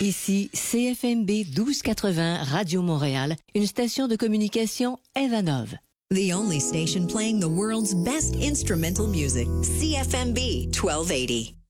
Ici CFMB 1280 Radio Montréal, une station de communication Evanov. The only station playing the world's best instrumental music, CFMB 1280.